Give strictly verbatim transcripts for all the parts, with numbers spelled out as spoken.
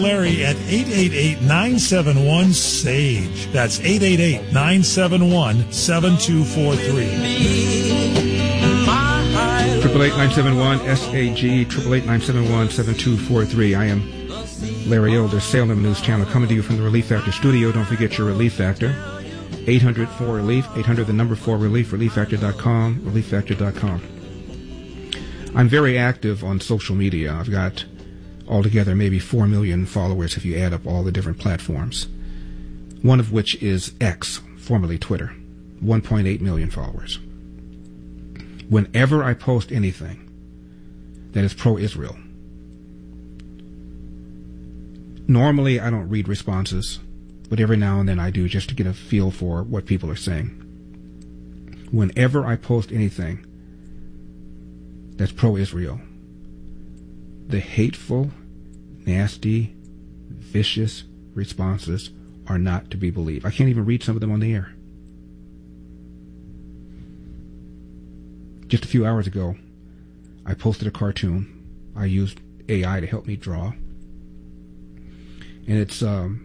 Larry at eight eight eight, nine seven one, S A G E. That's eight eight eight, nine seven one, seven two four three. Triple eight nine seven one S A G, triple eight nine seven one seven two four three. I am Larry Elder, Salem News Channel, coming to you from the Relief Factor studio. Don't forget your Relief Factor. eight hundred four relief, eight hundred the number four relief, relief factor dot com, relief factor dot com. I'm very active on social media. I've got altogether maybe four million followers if you add up all the different platforms. One of which is X, formerly Twitter, one point eight million followers. Whenever I post anything that is pro-Israel, normally I don't read responses, but every now and then I do, just to get a feel for what people are saying. Whenever I post anything that's pro-Israel, the hateful, nasty, vicious responses are not to be believed. I can't even read some of them on the air. Just a few hours ago, I posted a cartoon. I used A I to help me draw. And it's um,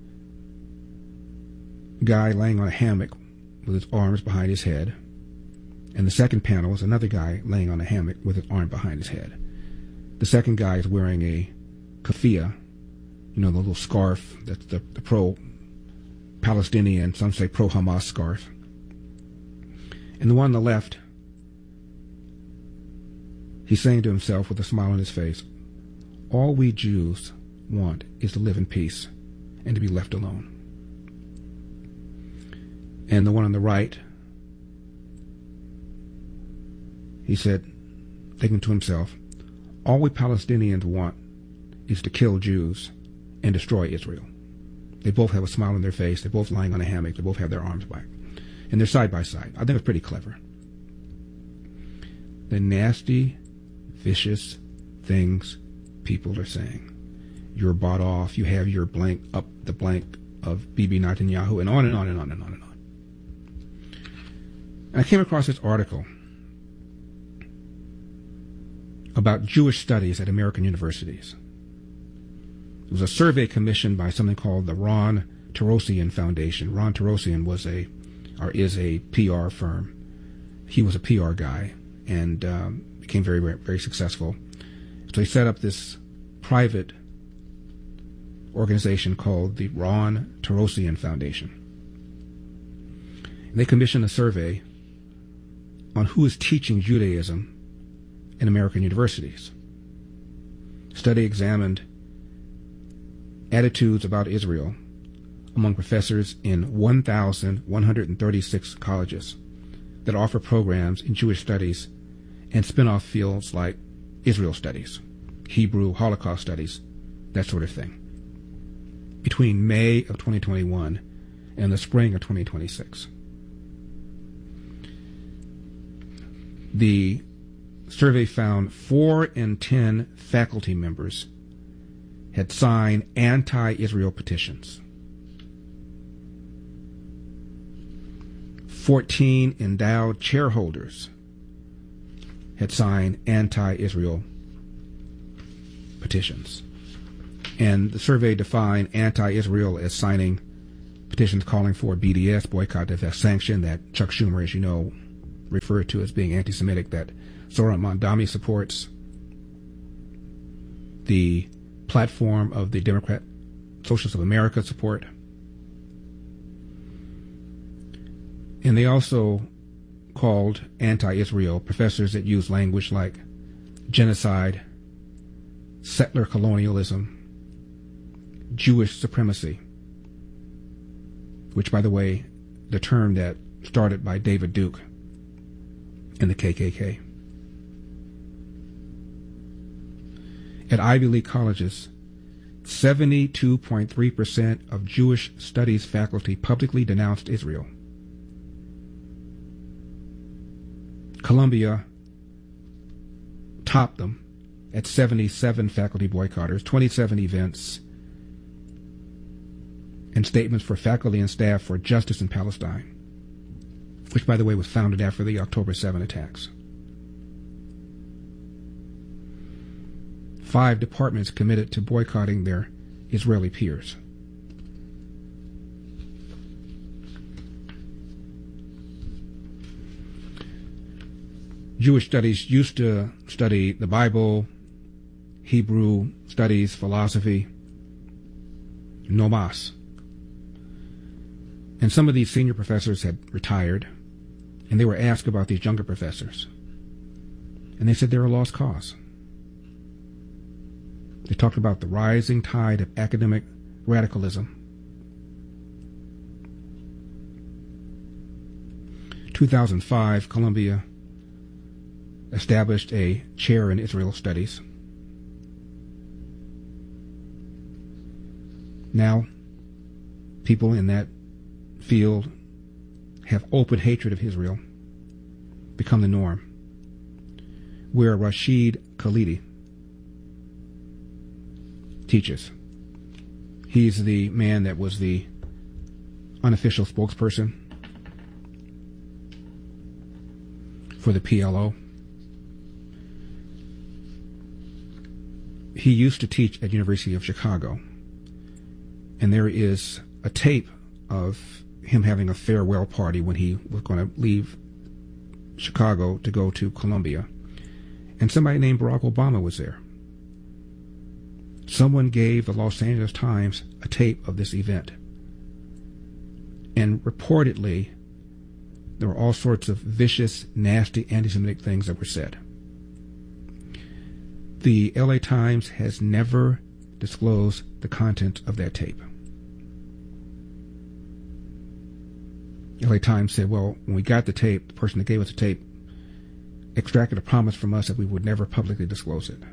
a guy laying on a hammock with his arms behind his head. And the second panel is another guy laying on a hammock with his arm behind his head. The second guy is wearing a keffiyeh, you know, the little scarf that's the, the pro-Palestinian, some say pro-Hamas scarf. And the one on the left, he's saying to himself with a smile on his face, all we Jews want is to live in peace and to be left alone. And the one on the right, he said, thinking to himself, all we Palestinians want is to kill Jews and destroy Israel. They both have a smile on their face. They're both lying on a hammock. They both have their arms back. And they're side by side. I think it's pretty clever. The nasty, vicious things people are saying. You're bought off. You have your blank up the blank of Bibi Netanyahu, and on and on and on and on and on. And I came across this article about Jewish studies at American universities. It was a survey commissioned by something called the Ron Tarosian Foundation. Ron Tarosian was a, or is a P R firm. He was a P R guy and um, became very, very, very successful. So he set up this private organization called the Ron Tarosian Foundation. And they commissioned a survey on who is teaching Judaism in American universities. Study examined attitudes about Israel among professors in one thousand one hundred thirty-six colleges that offer programs in Jewish studies and spin-off fields like Israel studies, Hebrew, Holocaust studies, that sort of thing, between May of twenty twenty-one and the spring of twenty twenty-six. The survey found four in ten faculty members had signed anti-Israel petitions. fourteen endowed chairholders had signed anti-Israel petitions. And the survey defined anti-Israel as signing petitions calling for B D S, boycott, divest, sanction, that Chuck Schumer, as you know, referred to as being anti-Semitic, that Zohran Mamdani supports, the platform of the Democrat Socialists of America support. And they also called anti-Israel professors that use language like genocide, settler colonialism, Jewish supremacy, which, by the way, the term that started by David Duke and the K K K. At Ivy League colleges, seventy-two point three percent of Jewish studies faculty publicly denounced Israel. Columbia topped them at seventy-seven faculty boycotters, twenty-seven events, and statements for faculty and staff for justice in Palestine, which, by the way, was founded after the October seventh attacks. Five departments committed to boycotting their Israeli peers. Jewish studies used to study the Bible, Hebrew studies, philosophy, no mas. And some of these senior professors had retired, and they were asked about these younger professors. And they said they're a lost cause. They talked about the rising tide of academic radicalism. two thousand five, Columbia established a chair in Israel studies. Now, people in that field have open hatred of Israel, become the norm. Where Rashid Khalidi teaches. He's the man that was the unofficial spokesperson for the P L O. He used to teach at University of Chicago, and there is a tape of him having a farewell party when he was going to leave Chicago to go to Columbia, and somebody named Barack Obama was there. Someone gave the Los Angeles Times a tape of this event, and reportedly there were all sorts of vicious, nasty, anti-Semitic things that were said. The L A Times has never disclosed the content of that tape. L A Times said, well, when we got the tape, the person that gave us the tape extracted a promise from us that we would never publicly disclose it.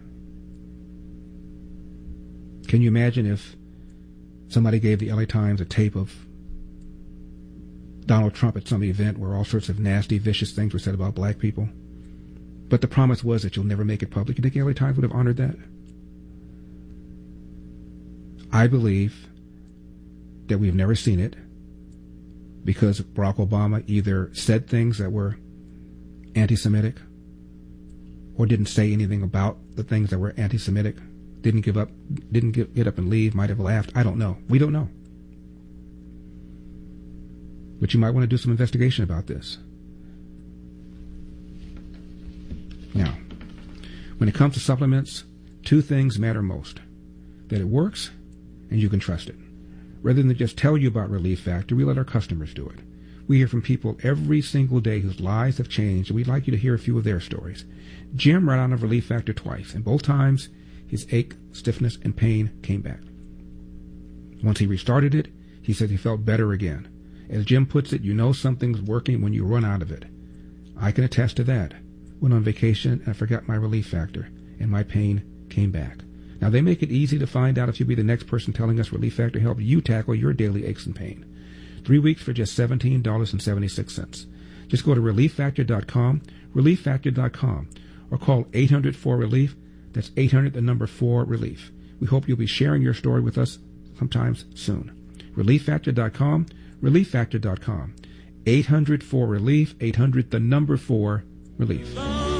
Can you imagine if somebody gave the L A Times a tape of Donald Trump at some event where all sorts of nasty, vicious things were said about black people? But the promise was that you'll never make it public. You think the L A Times would have honored that? I believe that we've never seen it because Barack Obama either said things that were anti-Semitic or didn't say anything about the things that were anti-Semitic, didn't give up, didn't get, get up and leave, might have laughed. I don't know. We don't know. But you might want to do some investigation about this. Now, when it comes to supplements, two things matter most. That it works and you can trust it. Rather than just tell you about Relief Factor, we let our customers do it. We hear from people every single day whose lives have changed, and we'd like you to hear a few of their stories. Jim ran out of Relief Factor twice, and both times his ache, stiffness, and pain came back. Once he restarted it, he said he felt better again. As Jim puts it, you know something's working when you run out of it. I can attest to that. Went on vacation and I forgot my Relief Factor, and my pain came back. Now, they make it easy to find out if you'll be the next person telling us Relief Factor helped you tackle your daily aches and pain. Three weeks for just seventeen dollars and seventy-six cents. Just go to relief factor dot com, relief factor dot com, or call eight hundred four relief. That's eight hundred, the number four, relief. We hope you'll be sharing your story with us sometimes soon. relief factor dot com, relief factor dot com. eight hundred four relief, eight hundred, the number four, relief.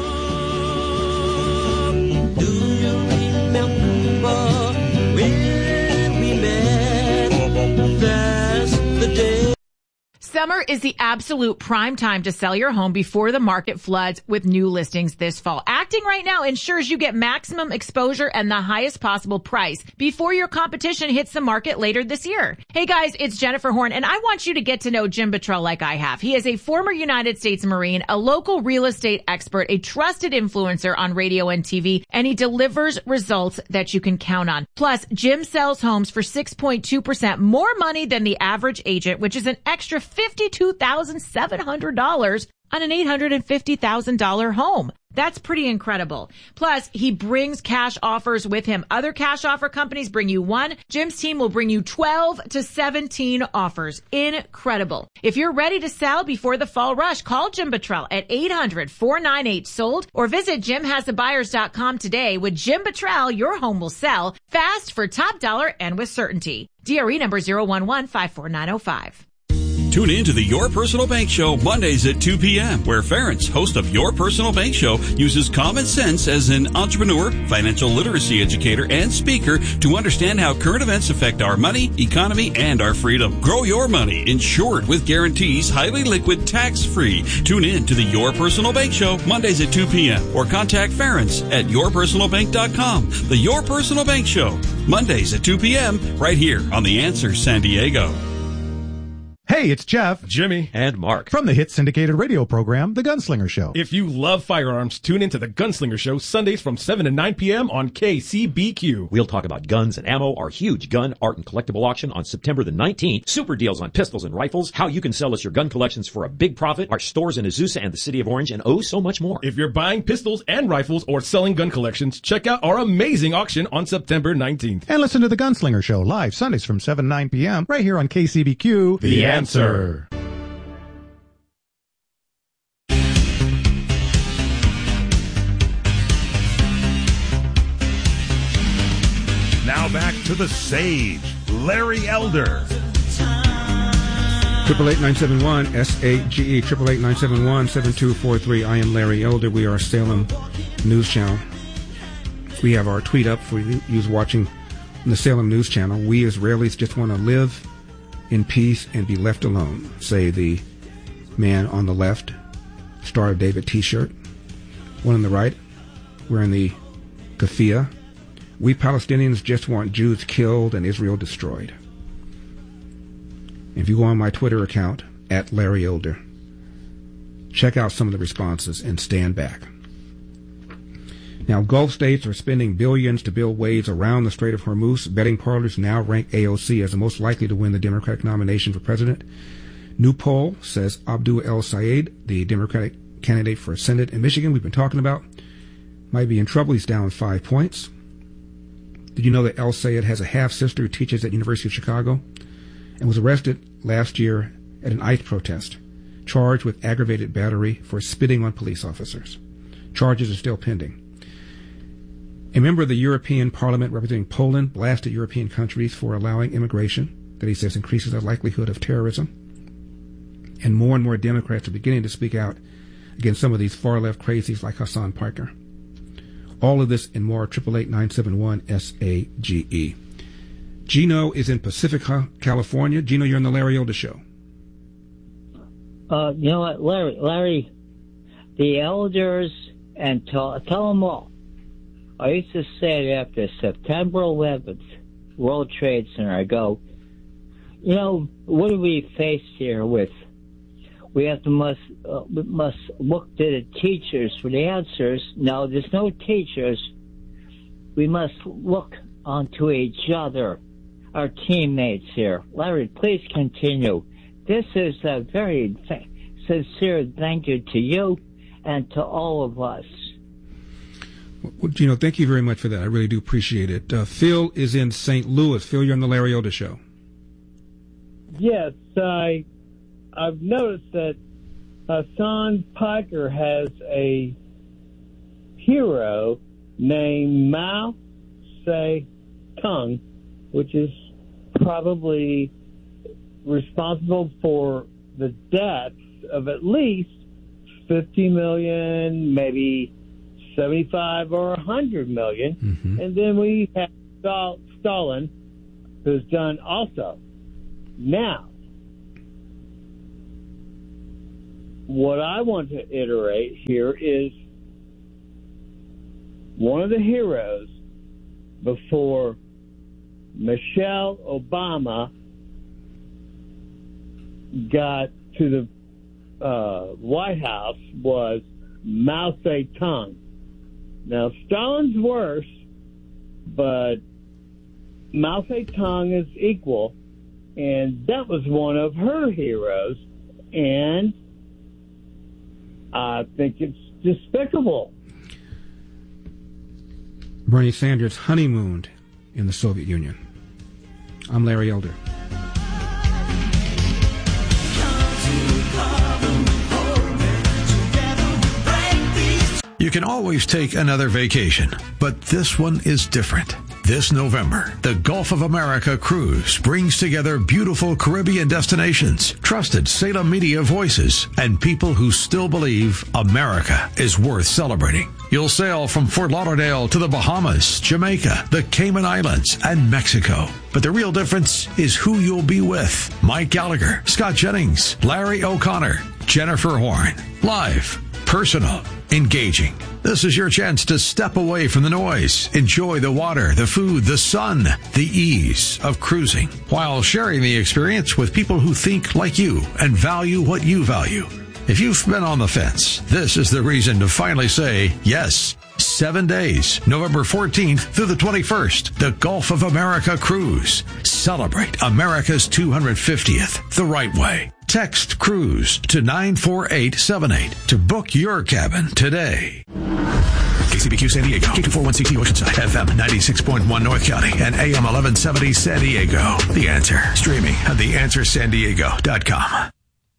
Do you remember when we met? That's the day. Summer is the absolute prime time to sell your home before the market floods with new listings this fall. Acting right now ensures you get maximum exposure and the highest possible price before your competition hits the market later this year. Hey guys, it's Jennifer Horn, and I want you to get to know Jim Buttrell like I have. He is a former United States Marine, a local real estate expert, a trusted influencer on radio and T V, and he delivers results that you can count on. Plus, Jim sells homes for six point two percent more money than the average agent, which is an extra fifty-two thousand seven hundred dollars on an eight hundred fifty thousand dollars home. That's pretty incredible. Plus, he brings cash offers with him. Other cash offer companies bring you one. Jim's team will bring you twelve to seventeen offers. Incredible. If you're ready to sell before the fall rush, call Jim Buttrell at eight hundred, four nine eight, sold or visit jim has the buyers dot com today. With Jim Buttrell, your home will sell fast for top dollar and with certainty. D R E number zero one one five four nine zero five. Tune in to the Your Personal Bank Show Mondays at two p.m., where Ference, host of Your Personal Bank Show, uses common sense as an entrepreneur, financial literacy educator, and speaker to understand how current events affect our money, economy, and our freedom. Grow your money, insured with guarantees, highly liquid, tax-free. Tune in to the Your Personal Bank Show Mondays at two p.m. or contact Ference at your personal bank dot com. The Your Personal Bank Show Mondays at two p.m. right here on The Answer San Diego. Hey, it's Jeff, Jimmy, and Mark from the hit syndicated radio program, The Gunslinger Show. If you love firearms, tune into The Gunslinger Show Sundays from seven to nine p.m. on K C B Q. We'll talk about guns and ammo, our huge gun, art, and collectible auction on September the nineteenth, super deals on pistols and rifles, how you can sell us your gun collections for a big profit, our stores in Azusa and the City of Orange, and oh, so much more. If you're buying pistols and rifles or selling gun collections, check out our amazing auction on September nineteenth. And listen to The Gunslinger Show live Sundays from seven to nine p.m. right here on K C B Q. The, the Answer. Now back to the Sage, Larry Elder. Triple eight nine seven one S A G E triple eight nine seven one seven two four three. I am Larry Elder. We are Salem News Channel. We have our tweet up for you watching the Salem News Channel. We Israelis just want to live in peace and be left alone. Say the man on the left, Star of David T-shirt. One on the right, wearing the keffiyeh. We Palestinians just want Jews killed and Israel destroyed. If you go on my Twitter account, at Larry Elder, check out some of the responses and stand back. Now, Gulf states are spending billions to build ways around the Strait of Hormuz. Betting parlors now rank A O C as the most likely to win the Democratic nomination for president. New poll says Abdul El Sayed, the Democratic candidate for Senate in Michigan we've been talking about, might be in trouble. He's down five points. Did you know that El Sayed has a half-sister who teaches at University of Chicago and was arrested last year at an ICE protest, charged with aggravated battery for spitting on police officers? Charges are still pending. A member of the European Parliament representing Poland blasted European countries for allowing immigration that he says increases the likelihood of terrorism. And more and more Democrats are beginning to speak out against some of these far-left crazies like Hassan Piker. All of this and more, triple eight nine seven one S A G E. Gino is in Pacifica, California. Gino, you're on the Larry Elder Show. Uh, you know what, Larry, Larry, the elders, and tell, tell them all. I used to say it after September eleventh, World Trade Center, I go, you know, what are we faced here with? We have to must uh, must look to the teachers for the answers. No, there's no teachers. We must look onto each other, our teammates here. Larry, please continue. This is a very th- sincere thank you to you and to all of us. Well, Gino, thank you very much for that. I really do appreciate it. Uh, Phil is in Saint Louis. Phil, you're on the Larry Elder Show. Yes, I... I've noticed that Hassan Piker has a hero named Mao Zedong, which is probably responsible for the deaths of at least fifty million, maybe seventy-five or one hundred million. Mm-hmm. And then we have Stalin, who's done also. Now, what I want to iterate here is one of the heroes before Michelle Obama got to the uh, White House was Mao Zedong. Now, Stalin's worse, but Mao Zedong is equal, and that was one of her heroes, and I think it's despicable. Bernie Sanders honeymooned in the Soviet Union. I'm Larry Elder. You can always take another vacation, but this one is different. This November, the Gulf of America Cruise brings together beautiful Caribbean destinations, trusted Salem media voices, and people who still believe America is worth celebrating. You'll sail from Fort Lauderdale to the Bahamas, Jamaica, the Cayman Islands, and Mexico. But the real difference is who you'll be with. Mike Gallagher, Scott Jennings, Larry O'Connor, Jennifer Horn. Live, personal, engaging. This is your chance to step away from the noise, enjoy the water, the food, the sun, the ease of cruising, while sharing the experience with people who think like you and value what you value. If you've been on the fence, this is the reason to finally say yes. Seven days, November fourteenth through the twenty-first, the Gulf of America Cruise. Celebrate America's two hundred fiftieth the right way. Text CRUISE to nine four eight seven eight to book your cabin today. K C B Q San Diego, K two forty-one C T Oceanside, F M ninety-six point one North County, and A M eleven seventy San Diego. The Answer, streaming at the answer san diego dot com.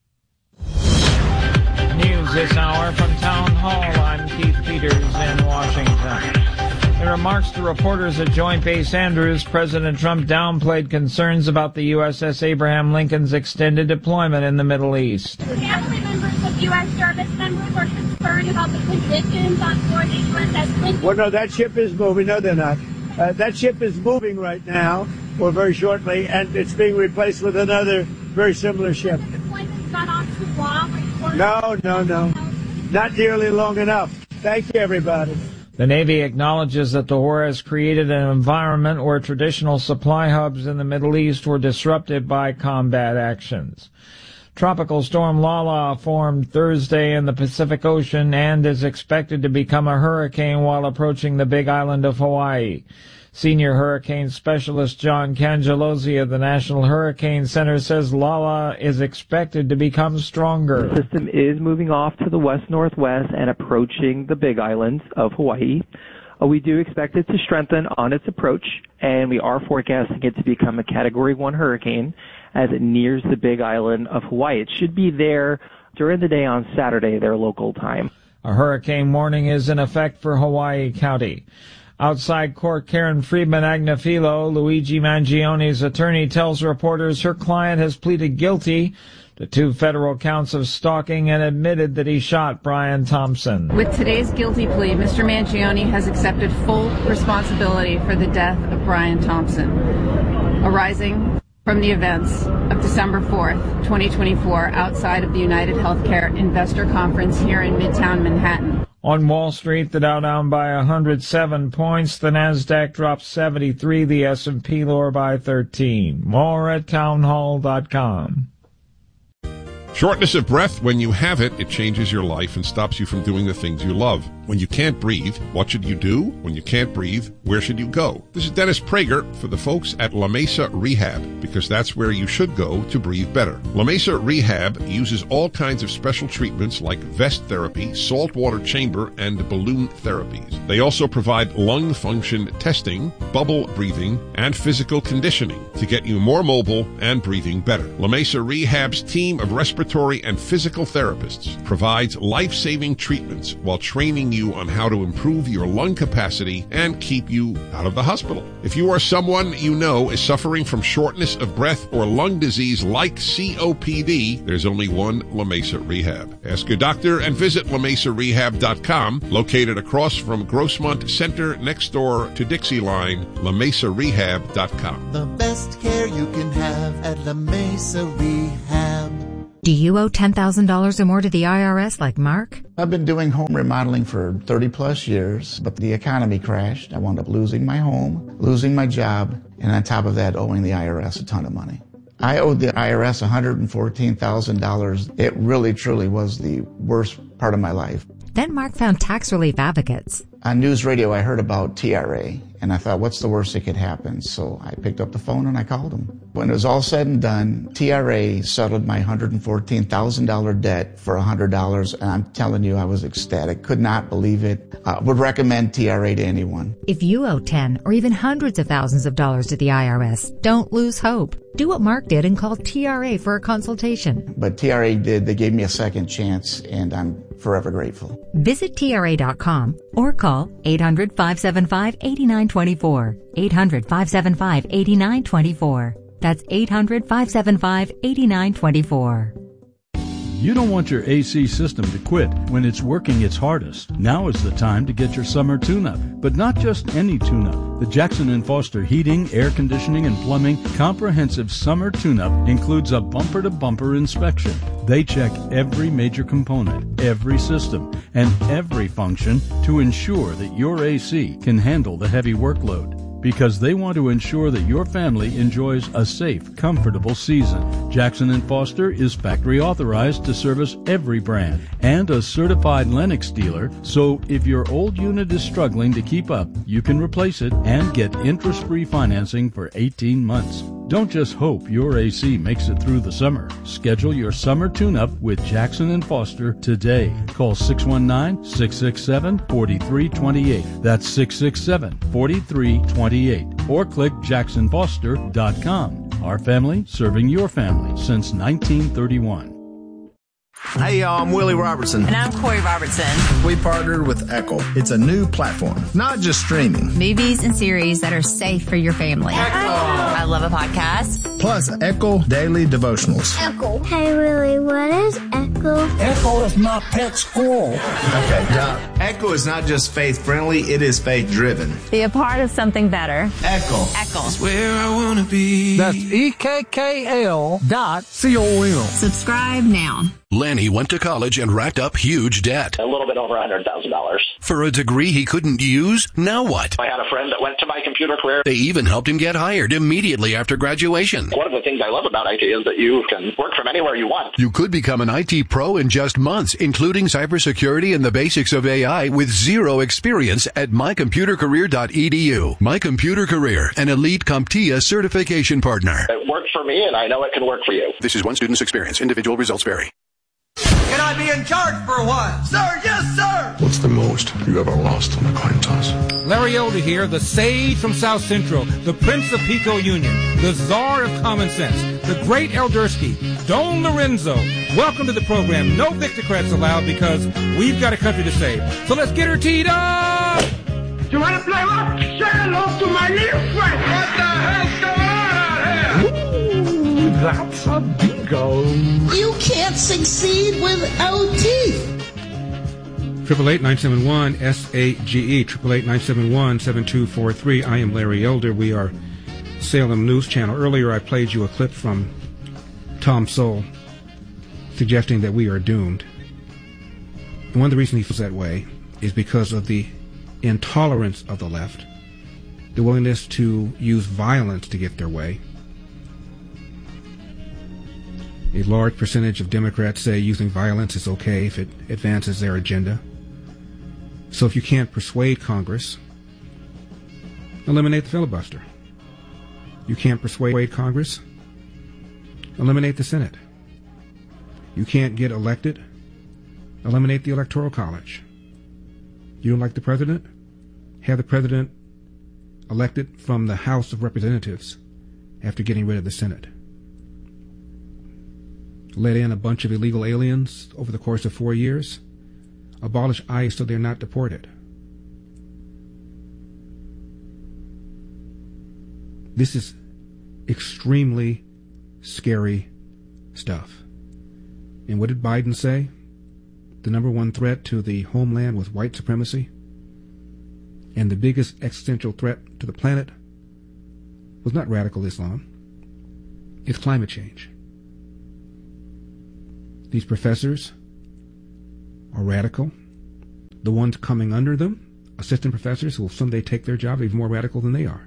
News this hour from Town Hall. I'm Keith Peters in Washington. In remarks to reporters at Joint Base Andrews, President Trump downplayed concerns about the U S S Abraham Lincoln's extended deployment in the Middle East. Family members of U S service members are concerned about the conditions on board the U S S Lincoln. Well, no, that ship is moving. No, they're not. Uh, that ship is moving right now, or very shortly, and it's being replaced with another very similar ship. The deployment's gone on too long. No, no, no. Not nearly long enough. Thank you, everybody. The Navy acknowledges that the war has created an environment where traditional supply hubs in the Middle East were disrupted by combat actions. Tropical storm Lala formed Thursday in the Pacific Ocean and is expected to become a hurricane while approaching the Big Island of Hawaii. Senior hurricane specialist John Cangellosi of the National Hurricane Center says Lala is expected to become stronger. The system is moving off to the west-northwest and approaching the Big Island of Hawaii. Uh, we do expect it to strengthen on its approach, and we are forecasting it to become a Category one hurricane as it nears the Big Island of Hawaii. It should be there during the day on Saturday, their local time. A hurricane warning is in effect for Hawaii County. Outside court, Karen Friedman Agnafilo, Luigi Mangione's attorney, tells reporters her client has pleaded guilty to two federal counts of stalking and admitted that he shot Brian Thompson. With today's guilty plea, Mister Mangione has accepted full responsibility for the death of Brian Thompson, arising from the events of December fourth, twenty twenty-four, outside of the United Healthcare Investor Conference here in Midtown Manhattan. On Wall Street, the Dow down by one hundred seven points, the Nasdaq dropped seventy-three, the S and P lower by thirteen. More at townhall dot com. Shortness of breath, when you have it, it changes your life and stops you from doing the things you love. When you can't breathe, what should you do? When you can't breathe, where should you go? This is Dennis Prager for the folks at La Mesa Rehab, because that's where you should go to breathe better. La Mesa Rehab uses all kinds of special treatments like vest therapy, saltwater chamber, and balloon therapies. They also provide lung function testing, bubble breathing, and physical conditioning to get you more mobile and breathing better. La Mesa Rehab's team of respiratory and physical therapists provides life-saving treatments while training you on how to improve your lung capacity and keep you out of the hospital. If you are someone you know is suffering from shortness of breath or lung disease like C O P D, there's only one La Mesa Rehab. Ask your doctor and visit la mesa rehab dot com, located across from Grossmont Center next door to Dixie Line, la mesa rehab dot com. The best care you can have at La Mesa Rehab. Do you owe ten thousand dollars or more to the I R S like Mark? I've been doing home remodeling for thirty plus years, but the economy crashed. I wound up losing my home, losing my job, and on top of that, owing the I R S a ton of money. I owed the I R S one hundred fourteen thousand dollars. It really, truly was the worst part of my life. Then Mark found tax relief advocates. On news radio, I heard about T R A, and I thought, what's the worst that could happen? So I picked up the phone and I called them. When it was all said and done, T R A settled my one hundred fourteen thousand dollars debt for one hundred dollars, and I'm telling you, I was ecstatic. Could not believe it. Uh, would recommend T R A to anyone. If you owe ten or even hundreds of thousands of dollars to the I R S, don't lose hope. Do what Mark did and call T R A for a consultation. But T R A did. They gave me a second chance, and I'm forever grateful. Visit T R A dot com or call eight hundred, five seven five, eight nine two four. eight hundred, five seven five, eight nine two four. That's eight hundred, five seven five, eight nine two four. You don't want your A C system to quit when it's working its hardest. Now is the time to get your summer tune-up, but not just any tune-up. The Jackson and Foster Heating, Air Conditioning, and Plumbing Comprehensive Summer Tune-Up includes a bumper-to-bumper inspection. They check every major component, every system, and every function to ensure that your A C can handle the heavy workload. Because they want to ensure that your family enjoys a safe, comfortable season. Jackson and Foster is factory authorized to service every brand and a certified Lennox dealer, so if your old unit is struggling to keep up, you can replace it and get interest-free financing for eighteen months. Don't just hope your A C makes it through the summer. Schedule your summer tune-up with Jackson and Foster today. Call six one nine, six six seven, four three two eight. That's six six seven, four three two eight. Or click jackson foster dot com. Our family serving your family since nineteen thirty-one. Hey, y'all, I'm Willie Robertson. And I'm Corey Robertson. We partnered with Echo. It's a new platform, not just streaming. Movies and series that are safe for your family. Echo. I love a podcast. Plus, Echo Daily Devotionals. Echo. Hey, Willie, what is Echo? Echo is my pet squirrel. Okay, Doc. Echo is not just faith-friendly, it is faith-driven. Be a part of something better. Echo. Echo. It's where I want to be. That's E K K L dot C O M. Subscribe now. Lanny went to college and racked up huge debt. A little bit over one hundred thousand dollars. For a degree he couldn't use? Now what? I had a friend that went to my computer career. They even helped him get hired immediately after graduation. One of the things I love about I T is that you can work from anywhere you want. You could become an I T pro in just months, including cybersecurity and the basics of A I with zero experience at my computer career dot e d u. My Computer Career, an elite CompTIA certification partner. It worked for me, and I know it can work for you. This is one student's experience. Individual results vary. Can I be in charge for a while? Sir, yes, sir! What's the most you ever lost on a coin toss? Larry Elder here, the sage from South Central, the Prince of Pico Union, the czar of common sense, the great Eldersky, Don Lorenzo. Welcome to the program. No Victocrats allowed because we've got a country to save. So let's get her teed up! You want to play what? Say hello to my little friend! What the hell's going on out here? Ooh, that's a bingo. You can't succeed without teeth. Triple eight nine seven one S A G E. Triple eight nine seven one seven two four three. I am Larry Elder. We are Salem News Channel. Earlier, I played you a clip from Tom Sowell suggesting that we are doomed. And one of the reasons he feels that way is because of the intolerance of the left, the willingness to use violence to get their way. A large percentage of Democrats say using violence is okay if it advances their agenda. So if you can't persuade Congress, eliminate the filibuster. You can't persuade Congress, eliminate the Senate. You can't get elected, eliminate the Electoral College. You don't like the president? Have the president elected from the House of Representatives after getting rid of the Senate. Let in a bunch of illegal aliens over the course of four years. Abolish ICE so they're not deported. This is extremely scary stuff. And what did Biden say? The number one threat to the homeland was white supremacy. And the biggest existential threat to the planet was not radical Islam. It's climate change. These professors are radical. The ones coming under them, assistant professors who will someday take their job, are even more radical than they are.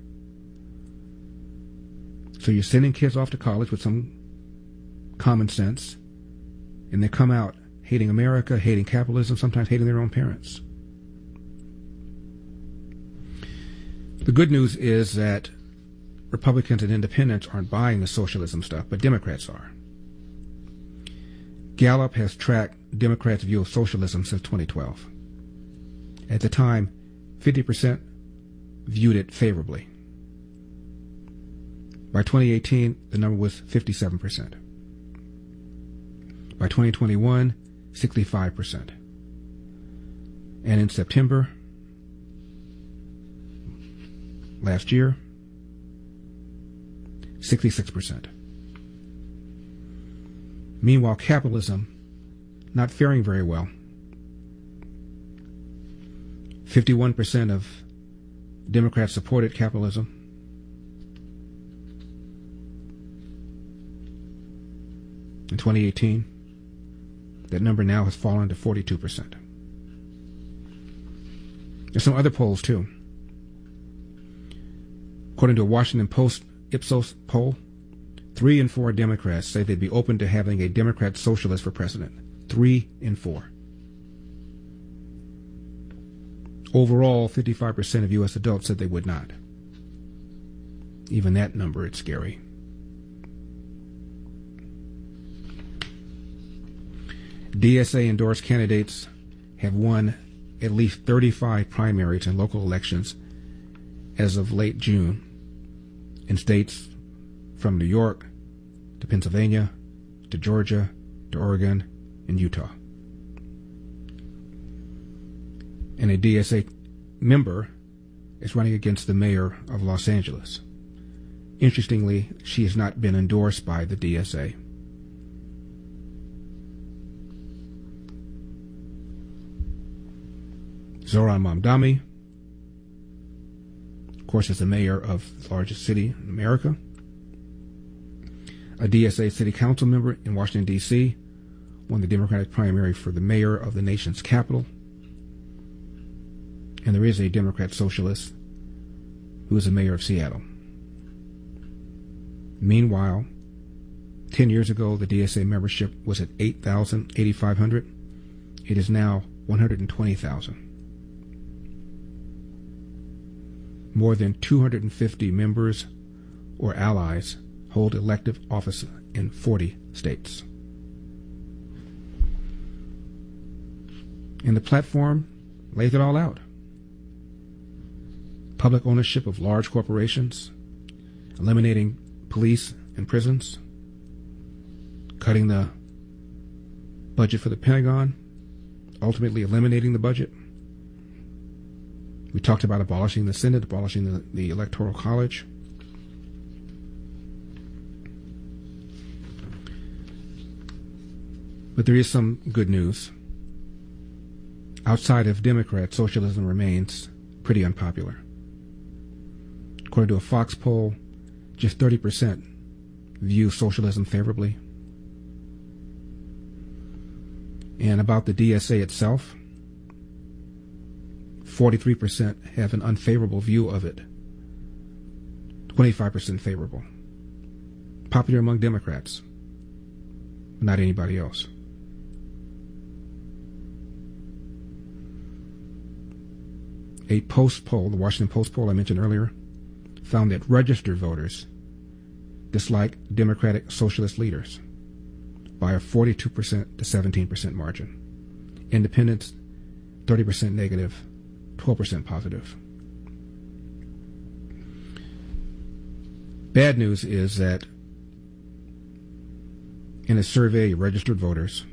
So you're sending kids off to college with some common sense, and they come out hating America, hating capitalism, sometimes hating their own parents. The good news is that Republicans and independents aren't buying the socialism stuff, but Democrats are. Gallup has tracked Democrats' view of socialism since twenty twelve. At the time, fifty percent viewed it favorably. By twenty eighteen, the number was fifty-seven percent. By twenty twenty-one, sixty-five percent. And in September last year, sixty-six percent. Meanwhile, capitalism not faring very well. fifty-one percent of Democrats supported capitalism. In twenty eighteen, that number now has fallen to forty-two percent. There's some other polls, too. According to a Washington Post Ipsos poll, three in four Democrats say they'd be open to having a Democrat socialist for president. Three in four. Overall, fifty-five percent of U S adults said they would not. Even that number, it's scary. D S A-endorsed candidates have won at least thirty-five primaries and local elections as of late June in states from New York to Pennsylvania to Georgia to Oregon and Utah. And a D S A member is running against the mayor of Los Angeles. Interestingly, she has not been endorsed by the D S A. Zohran Mamdani, of course, is the mayor of the largest city in America. A D S A city council member in Washington, D C, won the Democratic primary for the mayor of the nation's capital. And there is a Democrat socialist who is the mayor of Seattle. Meanwhile, ten years ago, the D S A membership was at eight thousand, eighty-five hundred. It is now one hundred twenty thousand. More than two hundred fifty members or allies hold elective office in forty states. And the platform lays it all out. Public ownership of large corporations, eliminating police and prisons, cutting the budget for the Pentagon, ultimately eliminating the budget. We talked about abolishing the Senate, abolishing the, the Electoral College. But there is some good news. Outside of Democrats, socialism remains pretty unpopular. According to a Fox poll, just thirty percent view socialism favorably. And about the D S A itself, forty-three percent have an unfavorable view of it, twenty-five percent favorable. Popular among Democrats, but not anybody else. A Post poll, the Washington Post poll I mentioned earlier, found that registered voters dislike Democratic socialist leaders by a forty-two percent to seventeen percent margin. Independents, thirty percent negative, twelve percent positive. Bad news is that in a survey of registered voters,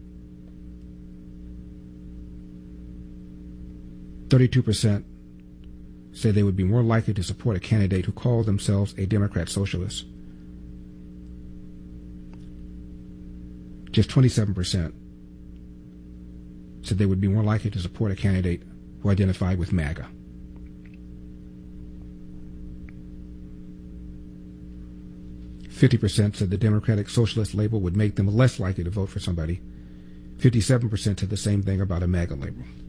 thirty-two percent say they would be more likely to support a candidate who calls themselves a Democrat socialist. Just twenty-seven percent said they would be more likely to support a candidate who identified with MAGA. fifty percent said the Democratic Socialist label would make them less likely to vote for somebody. fifty-seven percent said the same thing about a MAGA label.